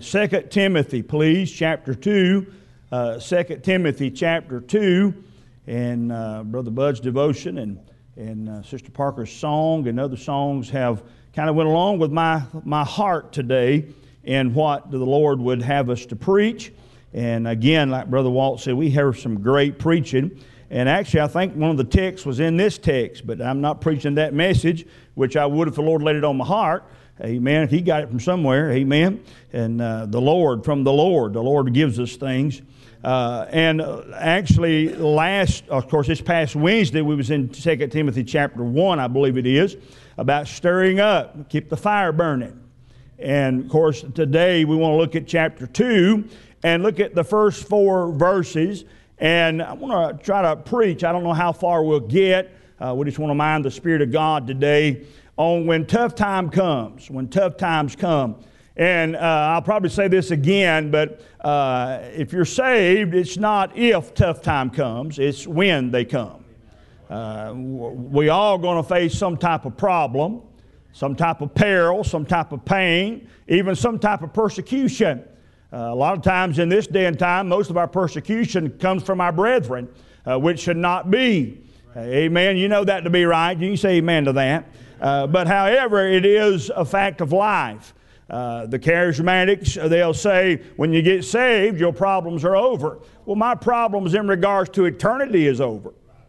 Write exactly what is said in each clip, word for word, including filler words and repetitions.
Second Timothy, please, chapter two. Uh, Second Timothy, chapter two. And uh, Brother Bud's devotion and, and uh, Sister Parker's song and other songs have kind of went along with my, my heart today and what the Lord would have us to preach. And again, like Brother Walt said, we heard some great preaching. And actually, I think one of the texts was in this text, but I'm not preaching that message, which I would if the Lord laid it on my heart. Amen. He got it from somewhere. Amen. And uh, the Lord, from the Lord, the Lord gives us things. Uh, and actually, last, of course, this past Wednesday, we was in Second Timothy chapter one, I believe it is, about stirring up, keep the fire burning. And, of course, today we want to look at chapter two and look at the first four verses. And I want to try to preach. I don't know how far we'll get. Uh, we just want to mind the Spirit of God today on when tough time comes, when tough times come. And uh, I'll probably say this again, but uh, if you're saved, it's not if tough time comes, it's when they come. Uh, we all going to face some type of problem, some type of peril, some type of pain, even some type of persecution. Uh, a lot of times in this day and time, most of our persecution comes from our brethren, uh, which should not be. Uh, amen. You know that to be right. You can say amen to that. Uh, but however, it is a fact of life. Uh, the charismatics, they'll say, when you get saved, your problems are over. Well, my problems in regards to eternity is over,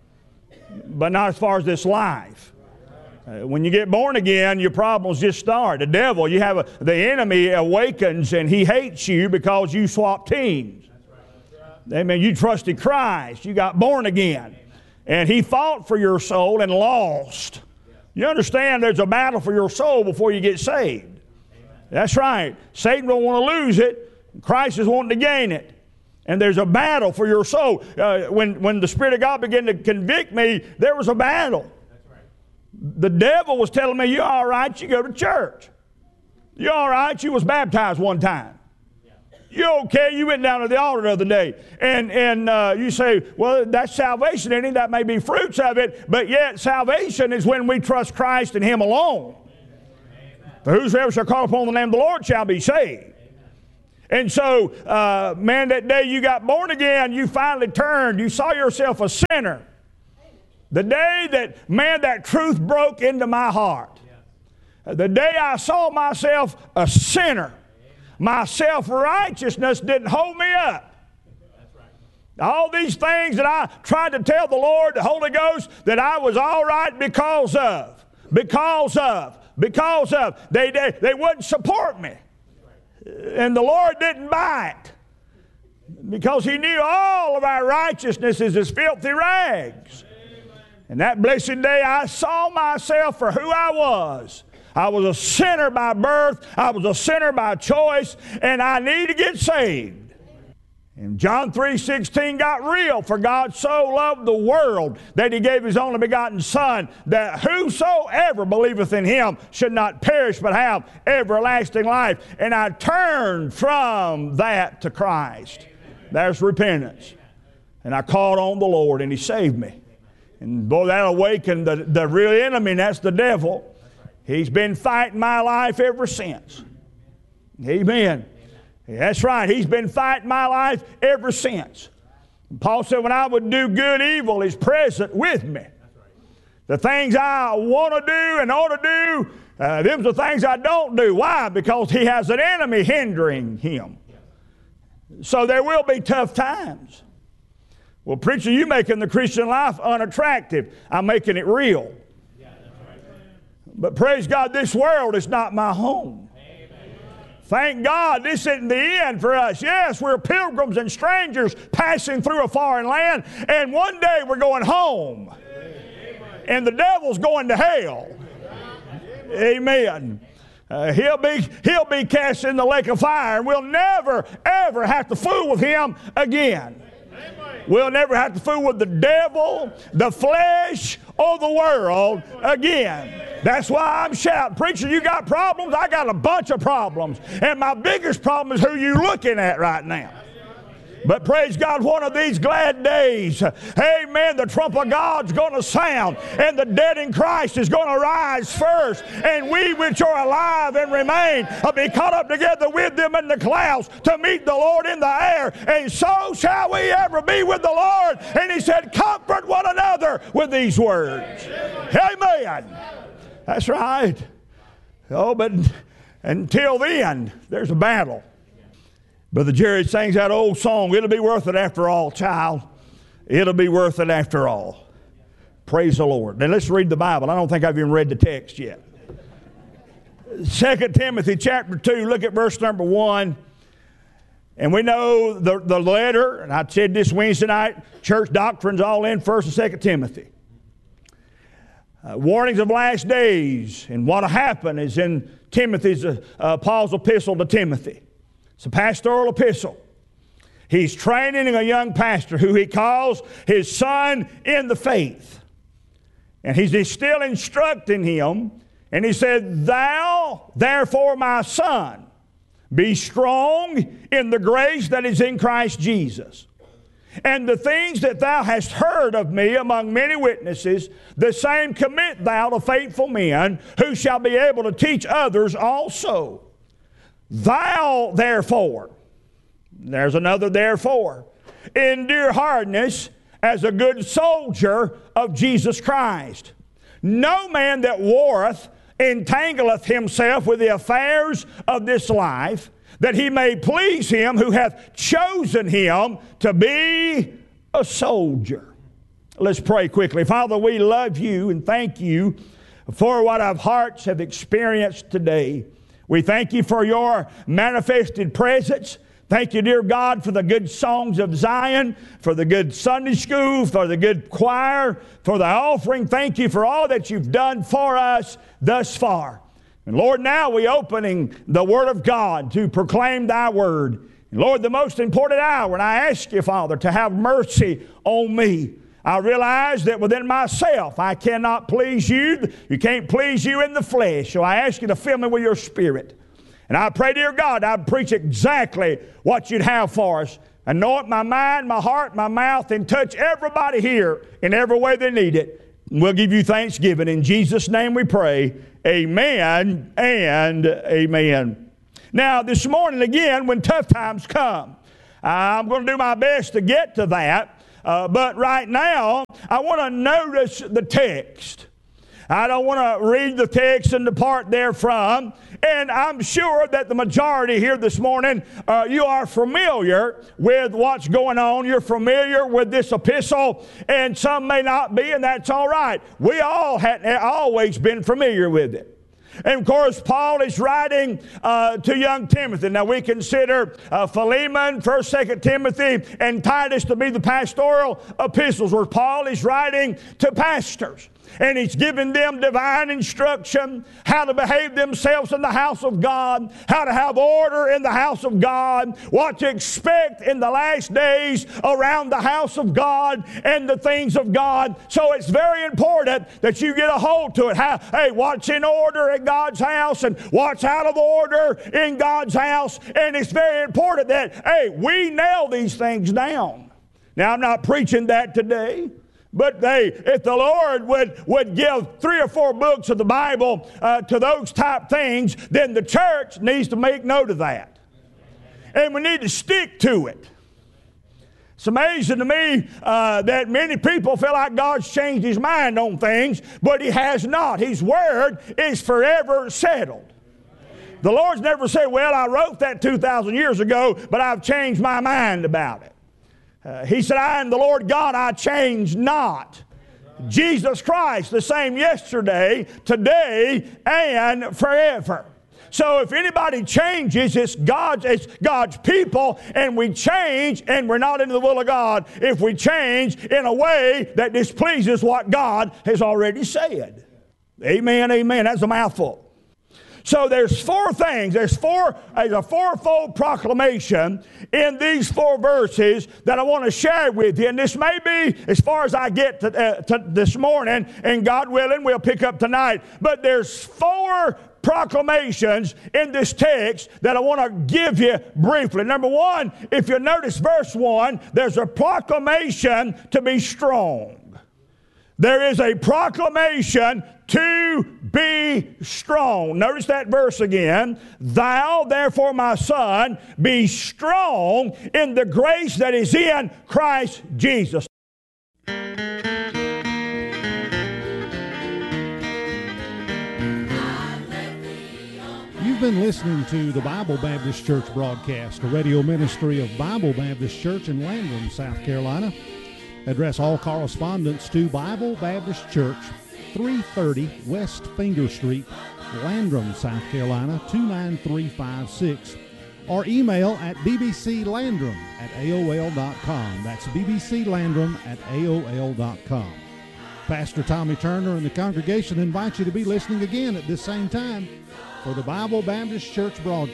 but not as far as this life. Uh, when you get born again, your problems just start. The devil, you have a, the enemy awakens and he hates you because you swapped teams. Amen. You trusted Christ. You got born again. And he fought for your soul and lost. You understand there's a battle for your soul before you get saved. That's right. Satan don't want to lose it. Christ is wanting to gain it. And there's a battle for your soul. Uh, when, when the Spirit of God began to convict me, there was a battle. That's right. The devil was telling me, you're all right, you go to church. You're all right, you was baptized one time. Yeah. You're okay, you went down to the altar the other day. And, and uh, you say, well, that's salvation, isn't it? That may be fruits of it. But yet salvation is when we trust Christ and Him alone. For whosoever shall call upon the name of the Lord shall be saved. Amen. And so, uh, man, that day you got born again, you finally turned. You saw yourself a sinner. The day that, man, that truth broke into my heart. Yeah. The day I saw myself a sinner. My self-righteousness didn't hold me up. That's right. All these things that I tried to tell the Lord, the Holy Ghost, that I was all right because of. Because of. Because of, they, they, they wouldn't support me. And the Lord didn't buy it. Because He knew all of our righteousness is as filthy rags. And that blessed day I saw myself for who I was. I was a sinner by birth. I was a sinner by choice. And I need to get saved. And John three sixteen got real. For God so loved the world that He gave His only begotten Son, that whosoever believeth in Him should not perish but have everlasting life. And I turned from that to Christ. There's repentance. And I called on the Lord and He saved me. And boy, that awakened the, the real enemy, and that's the devil. He's been fighting my life ever since. Amen. That's right. He's been fighting my life ever since. Paul said, when I would do good, evil is present with me. The things I want to do and ought to do, uh, them's the things I don't do. Why? Because he has an enemy hindering him. So there will be tough times. Well, preacher, you making the Christian life unattractive. I'm making it real. But praise God, this world is not my home. Thank God this isn't the end for us. Yes, we're pilgrims and strangers passing through a foreign land, and one day we're going home. And the devil's going to hell. Amen. Uh, he'll be, he'll be cast in the lake of fire, and we'll never, ever have to fool with him again. We'll never have to fool with the devil, the flesh, or the world again. That's why I'm shouting. Preacher, you got problems? I got a bunch of problems. And my biggest problem is who you're looking at right now. But praise God, one of these glad days, amen, the trump of God's going to sound, and the dead in Christ is going to rise first, and we which are alive and remain will be caught up together with them in the clouds to meet the Lord in the air, and so shall we ever be with the Lord. And he said, comfort one another with these words. Amen. That's right. Oh, but until then, there's a battle. Brother Jerry sings that old song, it'll be worth it after all, child. It'll be worth it after all. Praise the Lord. Now let's read the Bible. I don't think I've even read the text yet. Second Timothy chapter two, look at verse number one. And we know the, the letter, and I said this Wednesday night, church doctrine's all in First and Second Timothy. Uh, warnings of last days, and what will happen is in Timothy's, uh, uh, Paul's epistle to Timothy. It's a pastoral epistle. He's training a young pastor who he calls his son in the faith. And he's, he's still instructing him. And he said, thou, therefore, my son, be strong in the grace that is in Christ Jesus. And the things that thou hast heard of me among many witnesses, the same commit thou to faithful men, who shall be able to teach others also. Thou, therefore, there's another therefore, endure hardness as a good soldier of Jesus Christ. No man that warreth entangleth himself with the affairs of this life, that he may please him who hath chosen him to be a soldier. Let's pray quickly. Father, we love you and thank you for what our hearts have experienced today. We thank you for your manifested presence. Thank you, dear God, for the good songs of Zion, for the good Sunday school, for the good choir, for the offering. Thank you for all that you've done for us thus far. And Lord, now we opening the Word of God to proclaim thy Word. And Lord, the most important hour, and I ask you, Father, to have mercy on me. I realize that within myself I cannot please you. You can't please you in the flesh. So I ask you to fill me with your Spirit. And I pray, dear God, I'd preach exactly what you'd have for us. Anoint my mind, my heart, my mouth, and touch everybody here in every way they need it. And we'll give you thanksgiving. In Jesus' name we pray. Amen and amen. Now, this morning again, when tough times come, I'm going to do my best to get to that. Uh, but right now, I want to notice the text. I don't want to read the text and depart therefrom. And I'm sure that the majority here this morning, uh, you are familiar with what's going on. You're familiar with this epistle, and some may not be, and that's all right. We all have always been familiar with it. And of course, Paul is writing uh, to young Timothy. Now we consider uh, Philemon, First, Second Timothy, and Titus to be the pastoral epistles, where Paul is writing to pastors. And he's giving them divine instruction, how to behave themselves in the house of God, how to have order in the house of God, what to expect in the last days around the house of God and the things of God. So it's very important that you get a hold to it. How, hey, what's in order at God's house and what's out of order in God's house. And it's very important that, hey, we nail these things down. Now, I'm not preaching that today. But they, if the Lord would, would give three or four books of the Bible uh, to those type things, then the church needs to make note of that. And we need to stick to it. It's amazing to me uh, that many people feel like God's changed His mind on things, but He has not. His Word is forever settled. The Lord's never said, well, I wrote that two thousand years ago, but I've changed my mind about it. Uh, he said, I am the Lord God, I change not. Jesus Christ, the same yesterday, today, and forever. So if anybody changes, it's God's, it's God's people, and we change, and we're not into the will of God if we change in a way that displeases what God has already said. Amen, amen. That's a mouthful. So there's four things. There's four. There's a fourfold proclamation in these four verses that I want to share with you. And this may be as far as I get to, uh, to this morning, and God willing, we'll pick up tonight. But there's four proclamations in this text that I want to give you briefly. Number one, if you notice verse one, there's a proclamation to be strong. There is a proclamation to be strong. Notice that verse again. Thou, therefore, my son, be strong in the grace that is in Christ Jesus. You've been listening to the Bible Baptist Church broadcast, a radio ministry of Bible Baptist Church in Landrum, South Carolina. Address all correspondence to Bible Baptist Church, three thirty West Finger Street, Landrum, South Carolina, two nine three five six, or email at b b c landrum at a o l dot com. That's b b c landrum at a o l dot com. Pastor Tommy Turner and the congregation invite you to be listening again at this same time for the Bible Baptist Church broadcast.